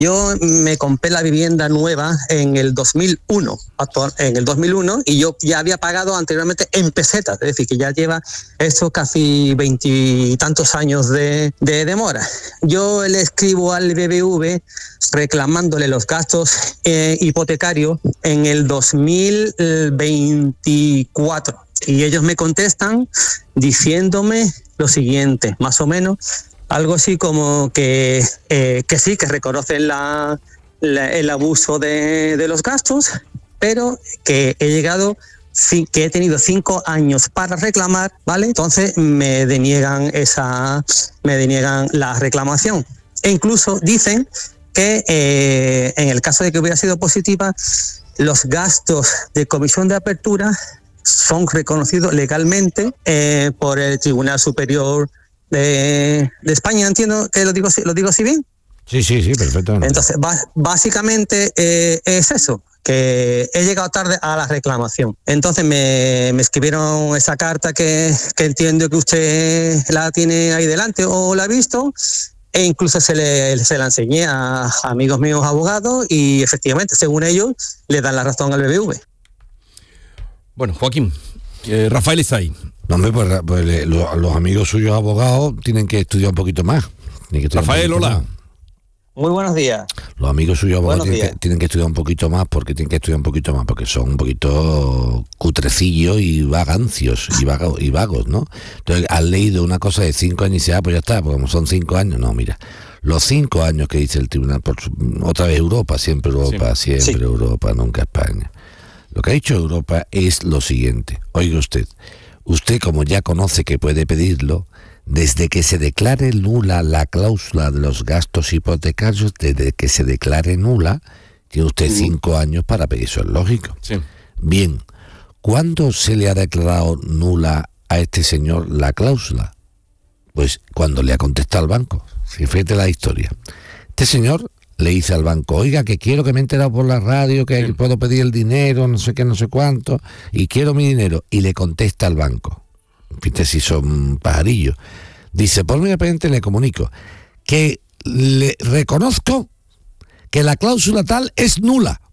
Yo me compré la vivienda nueva en el 2001, y yo ya había pagado anteriormente en pesetas, es decir, que ya lleva eso casi 20 y tantos años de demora. Yo le escribo al BBV reclamándole los gastos hipotecarios en el 2024 y ellos me contestan diciéndome lo siguiente, más o menos, algo así como que sí, que reconocen el abuso de los gastos, pero que que he tenido 5 años para reclamar, ¿vale? Entonces me deniegan la reclamación. E incluso dicen que en el caso de que hubiera sido positiva, los gastos de comisión de apertura son reconocidos legalmente por el Tribunal Superior de España. Entiendo que lo digo así bien. Sí, perfectamente. Entonces, básicamente es eso, que he llegado tarde a la reclamación. Entonces me escribieron esa carta que entiendo que usted la tiene ahí delante o la ha visto, e incluso se la enseñé a amigos míos abogados y efectivamente, según ellos, le dan la razón al BBV. Bueno, Joaquín, Rafael está ahí. No, hombre, pues los amigos suyos abogados tienen que estudiar un poquito más. Rafael, hola. Más. Muy buenos días. Los amigos suyos abogados tienen que estudiar un poquito más porque son un poquito cutrecillos y vagancios y vagos, ¿no? Entonces, han leído una cosa de 5 años y dice, pues ya está, pues como son 5 años, no, mira. Los 5 años que dice el tribunal, otra vez Europa, siempre Europa, siempre Europa, nunca España. Lo que ha dicho Europa es lo siguiente. Oiga usted como ya conoce que puede pedirlo, desde que se declare nula la cláusula de los gastos hipotecarios, desde que se declare nula, tiene usted 5 años para pedir, eso es lógico. Sí. Bien, ¿cuándo se le ha declarado nula a este señor la cláusula? Pues cuando le ha contestado al banco. Fíjate la historia. Este señor le dice al banco, oiga, que quiero, que me he enterado por la radio, que puedo pedir el dinero, no sé qué, no sé cuánto, y quiero mi dinero. Y le contesta al banco. Fíjate si son pajarillos. Dice, por mi repente le comunico que le reconozco que la cláusula tal es nula.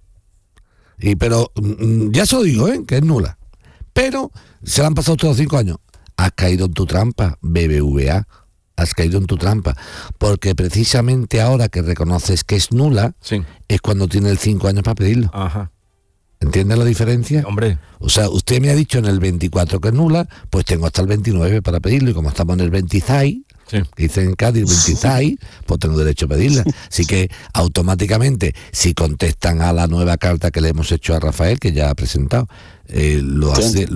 Pero ya se lo digo, que es nula. Pero se le han pasado todos 5 años. Has caído en tu trampa, BBVA. Has caído en tu trampa, porque precisamente ahora que reconoces que es nula, es cuando tiene el 5 años para pedirlo. Ajá. ¿Entiendes la diferencia? Hombre. O sea, usted me ha dicho en el 24 que es nula, pues tengo hasta el 29 para pedirlo, y como estamos en el 26, que dicen en Cádiz, 26, pues tengo derecho a pedirla. Así que automáticamente, si contestan a la nueva carta que le hemos hecho a Rafael, que ya ha presentado, lo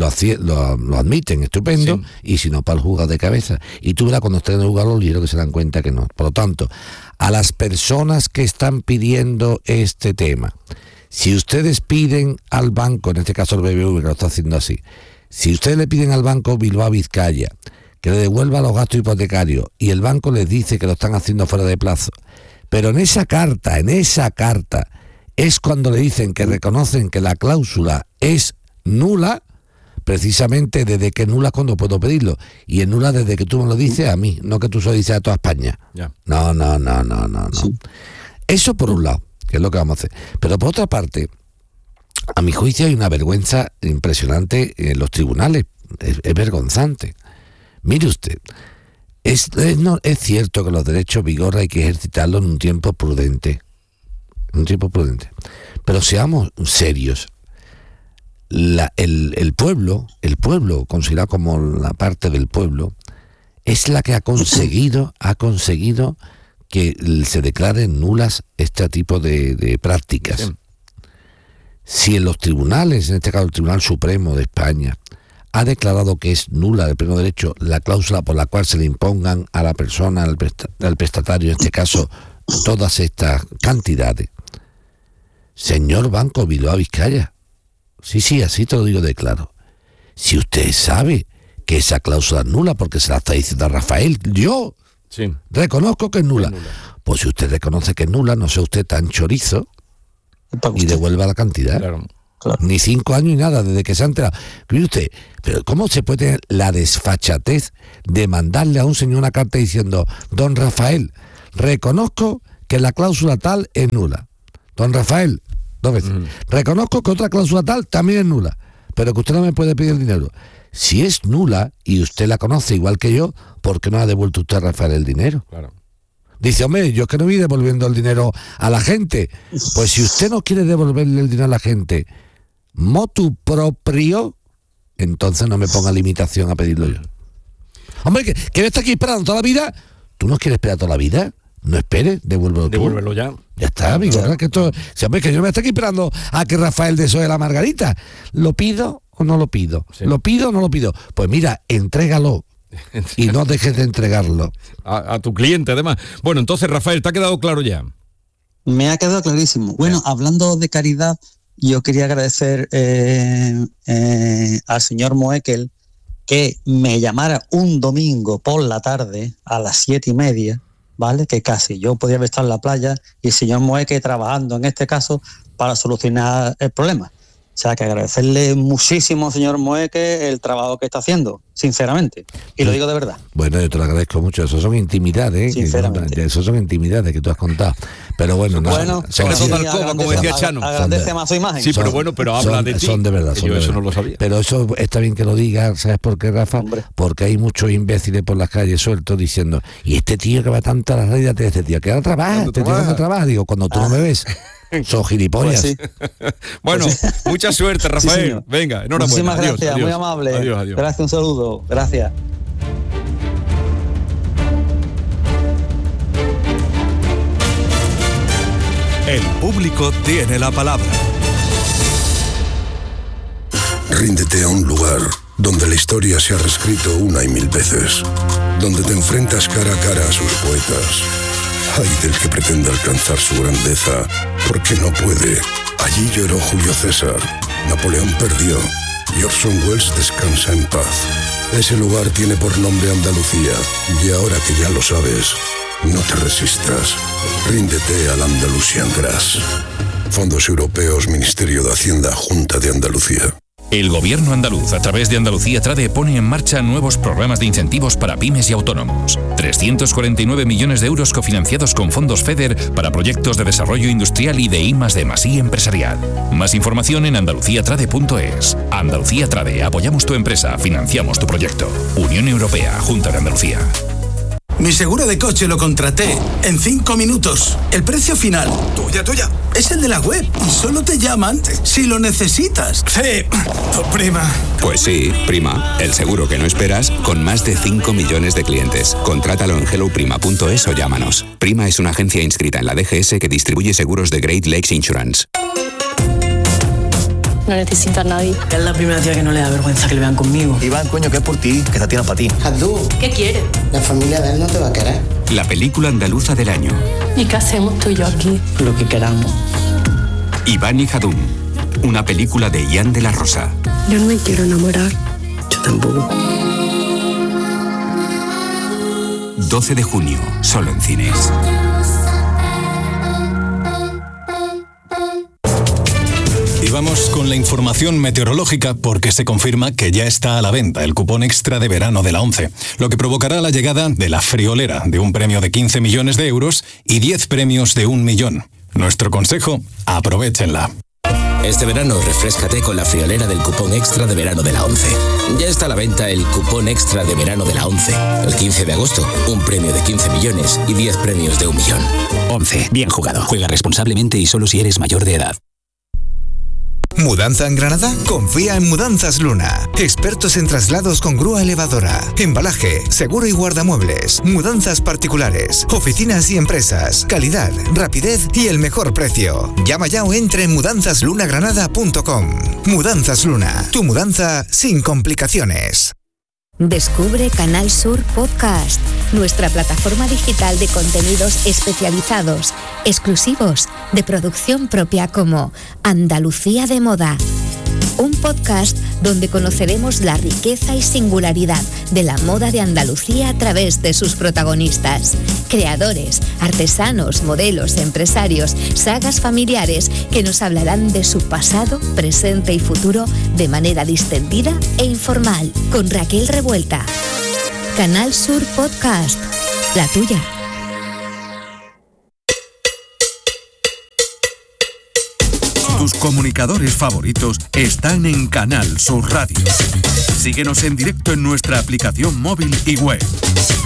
admiten, estupendo, y si no, para el juzgado de cabeza. Y tú verás cuando estén en el juzgado los libros que se dan cuenta que no. Por lo tanto, a las personas que están pidiendo este tema, si ustedes piden al banco, en este caso el BBV que lo está haciendo así, si ustedes le piden al banco Bilbao Vizcaya que le devuelva los gastos hipotecarios y el banco les dice que lo están haciendo fuera de plazo, pero en esa carta es cuando le dicen que reconocen que la cláusula es nula, precisamente desde que nula cuando puedo pedirlo, y es nula desde que tú me lo dices a mí, no que tú se lo dices a toda España. No. Sí. Eso por un lado, que es lo que vamos a hacer. Pero por otra parte, a mi juicio hay una vergüenza impresionante en los tribunales, es vergonzante. Mire usted, es cierto que los derechos vigor hay que ejercitarlos en un tiempo prudente, pero seamos serios. El pueblo, considerado como la parte del pueblo, es la que ha conseguido que se declaren nulas este tipo de prácticas. Sí. Si en los tribunales, en este caso el Tribunal Supremo de España, ha declarado que es nula de pleno derecho la cláusula por la cual se le impongan a la persona, al prestatario, en este caso, todas estas cantidades, señor Banco Bilbao Vizcaya, sí, así te lo digo de claro, si usted sabe que esa cláusula es nula porque se la está diciendo a Rafael, yo reconozco que es nula. Pues si usted reconoce que es nula, no sea usted tan chorizo y devuelva la cantidad. Claro. Ni 5 años ni nada, desde que se ha enterado. Mire usted, pero ¿cómo se puede tener la desfachatez de mandarle a un señor una carta diciendo, don Rafael, reconozco que la cláusula tal es nula. Don Rafael, 2 veces. Reconozco que otra cláusula tal también es nula, pero que usted no me puede pedir el dinero. Si es nula y usted la conoce igual que yo, ¿por qué no ha devuelto usted a Rafael el dinero? Claro. Dice, hombre, yo es que no voy devolviendo el dinero a la gente. Pues si usted no quiere devolverle el dinero a la gente, motu proprio, entonces no me ponga limitación a pedirlo yo. Hombre, que me está aquí esperando toda la vida. ¿Tú no quieres esperar toda la vida? No esperes, devuélvelo tú. Devuélvelo ya. Ya está, amigo. Claro. Que esto, si, hombre, que yo me estoy aquí esperando a que Rafael desoe la margarita. ¿Lo pido o no lo pido? Sí. ¿Lo pido o no lo pido? Pues mira, entrégalo. Y no dejes de entregarlo. A tu cliente, además. Bueno, entonces, Rafael, ¿te ha quedado claro ya? Me ha quedado clarísimo. Bueno, hablando de caridad, yo quería agradecer al señor Moekel que me llamara un domingo por la tarde a las 7:30, ¿vale? Que casi yo podía haber estado en la playa y el señor Moekel trabajando en este caso para solucionar el problema. O sea, que agradecerle muchísimo, señor Moekel, el trabajo que está haciendo, sinceramente. Y lo digo de verdad. Bueno, yo te lo agradezco mucho. Eso son intimidades, sinceramente. Eso son intimidades que tú has contado. Pero bueno, bueno, como decía Chano. Agradece más su imagen. Sí, pero bueno, pero habla de ti. Son de verdad. Yo eso no lo sabía. Pero eso está bien que lo digas, ¿sabes por qué, Rafa? Hombre. Porque hay muchos imbéciles por las calles sueltos diciendo, y este tío que va tanto a las redes de este tío, que ahora trabaja, este tío que trabaja. Digo, cuando tú no me ves, son gilipollas. Pues sí. Bueno, mucha suerte, Rafael. Sí, venga, enhorabuena. Muchísimas gracias, adiós, muy amable. Adiós. Gracias, un saludo. Gracias. El público tiene la palabra. Ríndete a un lugar donde la historia se ha reescrito una y mil veces, donde te enfrentas cara a cara a sus poetas. Ay del que pretenda alcanzar su grandeza, porque no puede. Allí lloró Julio César, Napoleón perdió y Orson Welles descansa en paz. Ese lugar tiene por nombre Andalucía, y ahora que ya lo sabes, no te resistas. Ríndete al Andalusian Grass. Fondos Europeos, Ministerio de Hacienda, Junta de Andalucía. El gobierno andaluz, a través de Andalucía Trade, pone en marcha nuevos programas de incentivos para pymes y autónomos. 349 millones de euros cofinanciados con fondos FEDER para proyectos de desarrollo industrial y de I+D+I empresarial. Más información en andaluciatrade.es. Andalucía Trade, apoyamos tu empresa, financiamos tu proyecto. Unión Europea, Junta de Andalucía. Mi seguro de coche lo contraté en 5 minutos. El precio final, tuya, es el de la web y solo te llaman si lo necesitas. Sí, prima. Pues sí, prima. El seguro que no esperas con más de 5 millones de clientes. Contrátalo en helloprima.es o llámanos. Prima es una agencia inscrita en la DGS que distribuye seguros de Great Lakes Insurance. No necesito a nadie. Es la primera tía que no le da vergüenza que le vean conmigo. Iván, coño, que es por ti, que esta tía es para ti. Abdú, ¿qué quiere? La familia de él no te va a querer. La película andaluza del año. ¿Y qué hacemos tú y yo aquí? Lo que queramos. Iván y Jadún. Una película de Ian de la Rosa. Yo no me quiero enamorar. Yo tampoco. 12 de junio, solo en cines. Y vamos con la información meteorológica porque se confirma que ya está a la venta el cupón extra de verano de la ONCE, lo que provocará la llegada de la friolera de un premio de 15 millones de euros y 10 premios de 1 millón. Nuestro consejo, aprovéchenla. Este verano refréscate con la friolera del cupón extra de verano de la ONCE. Ya está a la venta el cupón extra de verano de la ONCE. El 15 de agosto, un premio de 15 millones y 10 premios de 1 millón. ONCE, bien jugado. Juega responsablemente y solo si eres mayor de edad. ¿Mudanza en Granada? Confía en Mudanzas Luna. Expertos en traslados con grúa elevadora, embalaje, seguro y guardamuebles, mudanzas particulares, oficinas y empresas, calidad, rapidez y el mejor precio. Llama ya o entra en mudanzaslunagranada.com. Mudanzas Luna, tu mudanza sin complicaciones. Descubre Canal Sur Podcast, nuestra plataforma digital de contenidos especializados, exclusivos, de producción propia como Andalucía de Moda. Un podcast donde conoceremos la riqueza y singularidad de la moda de Andalucía a través de sus protagonistas, creadores, artesanos, modelos, empresarios, sagas familiares que nos hablarán de su pasado, presente y futuro de manera distendida e informal, con Raquel Revuelta. Canal Sur Podcast, la tuya. Tus comunicadores favoritos están en Canal Sur Radio. Síguenos en directo en nuestra aplicación móvil y web.